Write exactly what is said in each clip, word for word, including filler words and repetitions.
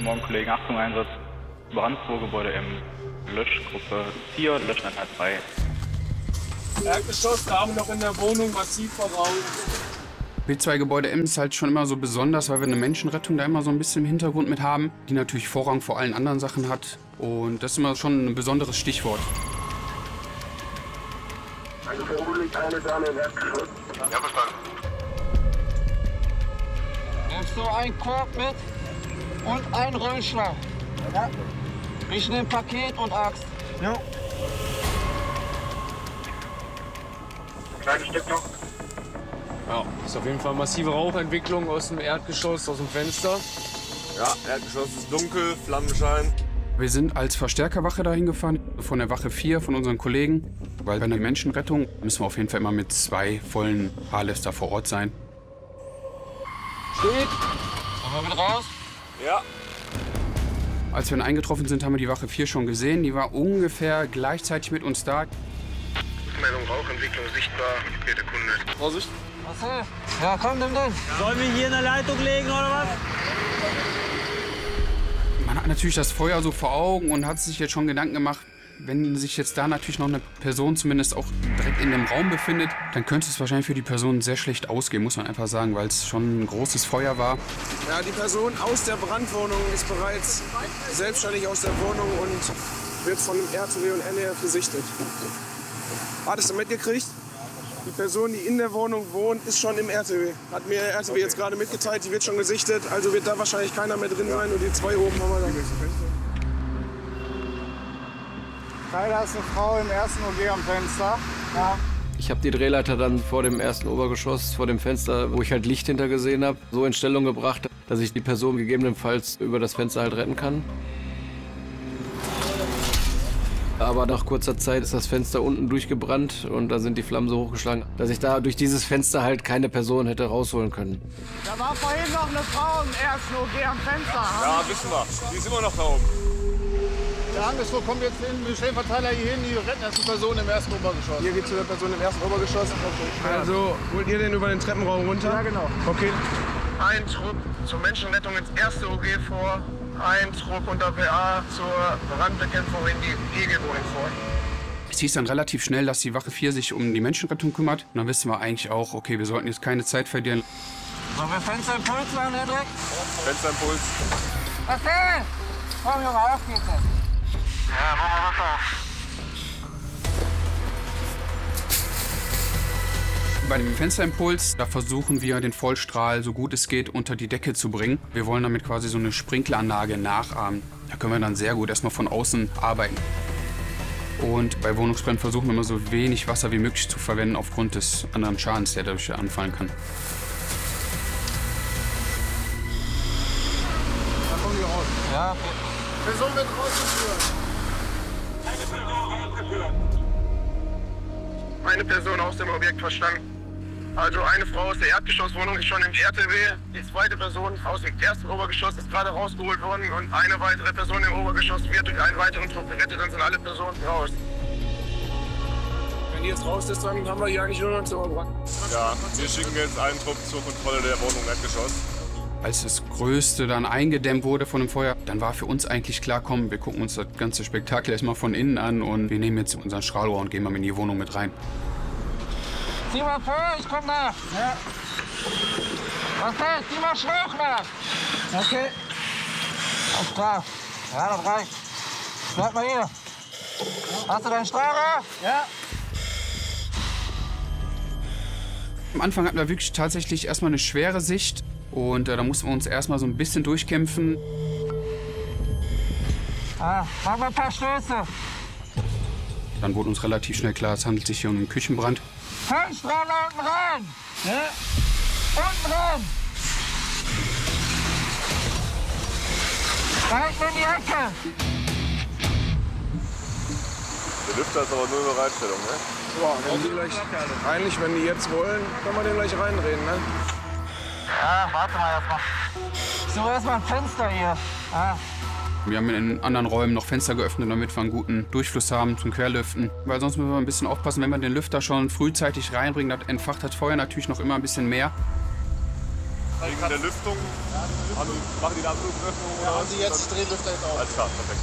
Guten Morgen, Kollegen. Achtung, Einsatz. Brandvorgebäude im Löschgruppe vier, Löscheinheit drei. Erdgeschoss, da haben wir noch in der Wohnung massiv verraucht. B zwei Gebäude M ist halt schon immer so besonders, weil wir eine Menschenrettung da immer so ein bisschen im Hintergrund mit haben, die natürlich Vorrang vor allen anderen Sachen hat. Und das ist immer schon ein besonderes Stichwort. Also vermutlich eine Dame im Erdgeschoss. Ja, verstanden. Nimmst du einen Korb mit und einen Röllschlag? Ja. Ich nehme Paket und Axt. Ja. Kleines Stück noch. Ja, ist auf jeden Fall massive Rauchentwicklung aus dem Erdgeschoss, aus dem Fenster. Ja, Erdgeschoss ist dunkel, Flammenschein. Wir sind als Verstärkerwache dahin gefahren, von der Wache vier, von unseren Kollegen. Weil bei einer Menschenrettung müssen wir auf jeden Fall immer mit zwei vollen H-Lifts da vor Ort sein. Steht. Kommen wir mit raus? Ja. Als wir dann eingetroffen sind, haben wir die Wache vier schon gesehen. Die war ungefähr gleichzeitig mit uns da. Meldung Rauchentwicklung sichtbar. Bitte Kunde. Vorsicht. Was hilft? Ja, komm, nimm den. Sollen wir hier in der Leitung legen oder was? Man hat natürlich das Feuer so vor Augen und hat sich jetzt schon Gedanken gemacht, wenn sich jetzt da natürlich noch eine Person zumindest auch direkt in dem Raum befindet, dann könnte es wahrscheinlich für die Person sehr schlecht ausgehen, muss man einfach sagen, weil es schon ein großes Feuer war. Ja, die Person aus der Brandwohnung ist bereits selbstständig aus der Wohnung und wird von dem R T W und N E F gesichtet. Hattest du mitgekriegt? Die Person, die in der Wohnung wohnt, ist schon im R T W. Hat mir der R T W okay. jetzt gerade mitgeteilt, die wird schon gesichtet. Also wird da wahrscheinlich keiner mehr drin sein und die zwei oben haben wir dann. Da ist eine Frau im ersten O G am Fenster. Ja. Ich habe die Drehleiter dann vor dem ersten Obergeschoss, vor dem Fenster, wo ich halt Licht hinter gesehen habe, so in Stellung gebracht, dass ich die Person gegebenenfalls über das Fenster halt retten kann. Aber nach kurzer Zeit ist das Fenster unten durchgebrannt und da sind die Flammen so hochgeschlagen, dass ich da durch dieses Fenster halt keine Person hätte rausholen können. Da war vorhin noch eine Frau im ersten O G am Fenster. Ja, wissen wir. Die ist immer noch da oben. Der Anderswo kommt jetzt in den Stellverteiler hier hin, die retten erst die Person im ersten Obergeschoss. Hier geht zu der Person im ersten Obergeschoss. Okay. Also holt ihr den über den Treppenraum runter? Ja, genau. Okay. Ein Trupp zur Menschenrettung ins erste O G vor. Ein Trupp unter P A zur Brandbekämpfung in die E G-Wohnung vor. Es hieß dann relativ schnell, dass die Wache vier sich um die Menschenrettung kümmert. Und dann wissen wir eigentlich auch, okay, wir sollten jetzt keine Zeit verlieren. Sollen wir Fensterimpuls machen, Herr Dreck? Fensterimpuls. Okay. Komm, Junge, auf geht's. Ja, machen wir was auf. Bei dem Fensterimpuls, da versuchen wir, den Vollstrahl so gut es geht unter die Decke zu bringen. Wir wollen damit quasi so eine Sprinkleranlage nachahmen. Da können wir dann sehr gut erstmal von außen arbeiten. Und bei Wohnungsbränden versuchen wir immer so wenig Wasser wie möglich zu verwenden, aufgrund des anderen Schadens, der dadurch anfallen kann. Da kommen die raus. Ja. Person wird rausgeführt. Eine Person aus dem Objekt verstanden. Also eine Frau aus der Erdgeschosswohnung ist schon im R T W. Die zweite Person aus dem ersten Obergeschoss ist gerade rausgeholt worden. Und eine weitere Person im Obergeschoss wird durch einen weiteren Trupp gerettet. Dann sind alle Personen raus. Wenn die jetzt raus ist, dann haben wir hier eigentlich nur noch zu Brand. Ja, wir schicken jetzt einen Trupp zur Kontrolle der Wohnung im Erdgeschoss. Als das Größte dann eingedämmt wurde von dem Feuer, dann war für uns eigentlich klar, komm, wir gucken uns das ganze Spektakel erstmal von innen an und wir nehmen jetzt unseren Strahlrohr und gehen mal in die Wohnung mit rein. Zieh mal vor, ich komm nach. Ja. Okay, zieh mal Schlauch nach. Okay. Alles klar. Ja, das reicht. Bleib mal hier. Hast du deinen Strahlrohr? Ja. Am Anfang hatten wir wirklich tatsächlich erstmal eine schwere Sicht. Und äh, da mussten wir uns erstmal so ein bisschen durchkämpfen. Ah, mach mal ein paar Stöße. Dann wurde uns relativ schnell klar, es handelt sich hier um einen Küchenbrand. Fensterstrahler unten rein! Ja. Unten rein! Rein in die Ecke! Der Lüfter ist aber nur in Bereitstellung, ne? Ja, wenn die gleich, eigentlich, wenn die jetzt wollen, können wir den gleich reinreden, ne? Ja, warte mal erstmal. Ich suche erstmal ein Fenster hier. Ah. Wir haben in den anderen Räumen noch Fenster geöffnet, damit wir einen guten Durchfluss haben zum Querlüften. Weil sonst müssen wir ein bisschen aufpassen, wenn wir den Lüfter schon frühzeitig reinbringen, dann entfacht das Feuer natürlich noch immer ein bisschen mehr. Wegen der Lüftung? Haben die, machen die eine Abflugöffnung? Ja, haben sie jetzt, die Drehlüfter jetzt auf. Alles klar, perfekt.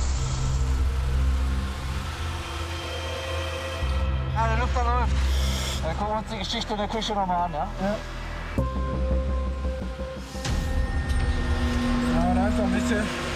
Ja, der Lüfter läuft. Dann gucken wir uns die Geschichte in der Küche nochmal an, ja? Ja. Ja, da ist noch ein bisschen